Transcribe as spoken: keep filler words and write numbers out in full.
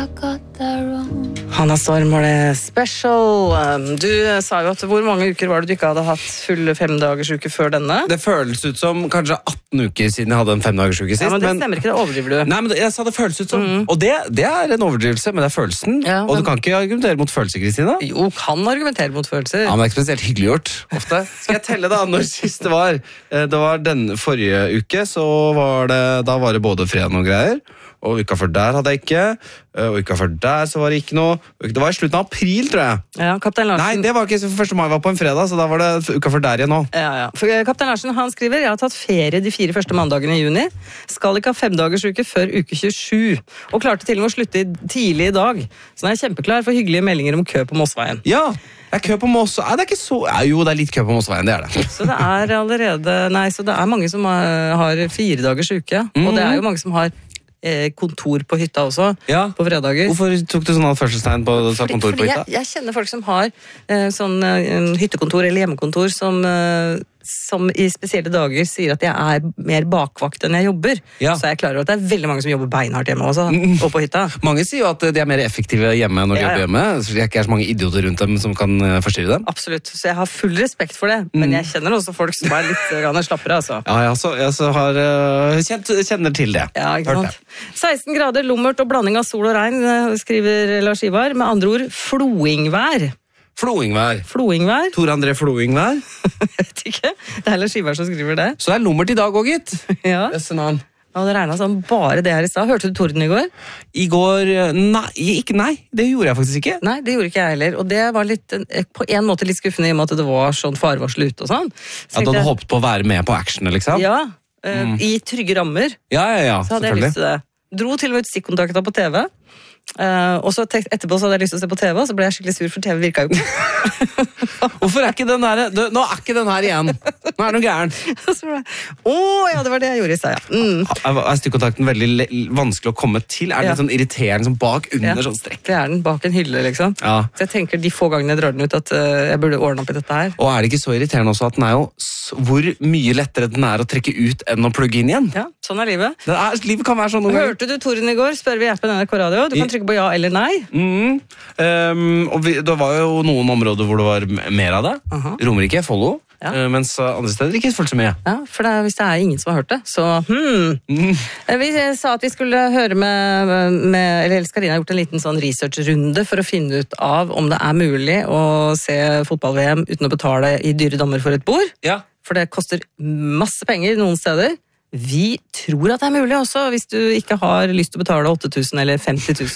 I got that wrong. Hanna Storm var det special. Du sa jo at hvor mange uker var det du ikke hadde hatt full femdagersuke før denne? Det føles ut som kanskje atten uker siden jeg hadde en femdagersuke sist. Ja, men det stemmer ikke, det overdriver du. Nei, men jeg sa det føles ut som. Mm. Og det, det er en overdrivelse, men det er følelsen. Ja, men... Og du kan ikke argumentere mot følelser, Kristina. Jo, kan argumentere mot følelser. Ja, men det er ikke spesielt hyggelig gjort, ofte. Skal jeg telle da, når sist det var? Det var den forrige uke, så var det, da var det både fredag og greier. Og uka før der hadde jeg ikke. Og uka før der så var det ikke noe. Det var i slutten av april, tror jeg. Ja, Kaptein Larsen. Nei, det var ikke, for første mai var på en fredag, så da var det uka før der igjen nå. Ja, ja. For Kaptein Larsen, han skriver, jeg har tatt ferie de fire første mandagene i juni. Skal ikke ha femdagersuke før uke tjuesju. Og klarte til og med å slutte tidlig i dag. Så nå er jeg kjempeklar for hyggelige meldinger om kø på Mossveien. Ja, det er kø på Moss. Nei, det er ikke så... Ja, jo, det er litt kø på Mossveien, det er det. Så det er allerede... Nei, så det er mange som har, har fire dagers uke. Mm. Og det er jo mange som har kontor på hytta også, ja. På fredager. Hvorfor tok du sånn førstestegn på å ta kontor fordi, på hytta? Jeg, jeg kjenner folk som har eh, sånn eh, hyttekontor eller hjemmekontor som, eh, som i spesielle dager sier at jeg er mer bakvakt enn jeg jobber. Ja. Så jeg er klar over at det er veldig mange som jobber beinhardt hjemme også, mm. og på hytta. Mange sier jo at de er mer effektive hjemme når de ja, jobber hjemme, så det er ikke så mange idioter rundt dem som kan forstyrre dem. Absolutt, så jeg har full respekt for det, men mm. jeg kjenner også folk som er litt uh, slappere, altså. Ja, jeg så, jeg så har uh, kjent, kjenner til det. Ja, ikke sant? seksten grader, lummert og blanding av sol og regn, skriver Lars Ivar. Med andre ord, floingvær. Floingvær. Floingvær. Tor André Floingvær. Jeg vet ikke. Det er Lars Ivar som skriver det. Så det er lummert i dag også, gitt. Ja. Beste navn. Ja, det regnet sånn bare det her i stad. Hørte du torden i går? I går, nei, ikke, nei, det gjorde jeg faktisk ikke. Nei, det gjorde ikke jeg heller. Og det var litt, på en måte litt skuffende i og med at det var sånn farevarsel ute og sånn. Så ja, du hadde jeg... håpet på å være med på actionen, liksom? Ja, mm. i trygge rammer. Ja, ja, ja, så hadde jeg lyst til det. Dro til og med ut stikkontakta på T V. Uh, og så etterpå så hadde jeg lyst til å se på T V, og så ble jeg skikkelig sur, for T V virka jo ikke. Hvorfor er ikke den her nå er ikke den her igjen? Nå er det noe gæren. Å ja, det var det jeg gjorde i sted, ja. Mm. Er stikkontakten veldig vanskelig å komme til? Er den ja. litt sånn irriterende sånn bak under ja. sånn strekk? Det er den, bak en hylle, liksom. Ja. Så jeg tenker de få gangene jeg drar den ut at uh, jeg burde ordne opp i dette her. Og er det ikke så irriterende også at den er jo hvor mye lettere den er å trekke ut enn å plugge inn igjen? Ja, sånn er livet. Det er, livet kan være sånn noen Hørte du Toren i går? Spør vi i appen N R K Radio. Du kan trykke på ja eller nei. Mm. Um, og vi, det var jo noen områder hvor det var mer av det. Uh-huh. Romerike, Follo. Ja. Uh, mens andre steder ikke fullt så mye. Ja, for det er, hvis det er ingen som har hørt det, så hmm. Mm. Vi sa at vi skulle høre med, med eller Karina har gjort en liten sånn researchrunde for å finne ut av om det er mulig å se fotball-V M uten å betale i dyre dommer for et bord. Ja. For det koster masse penger noen steder. Vi tror at det er mulig også, hvis du ikke har lyst til å betale åtte tusen eller femti tusen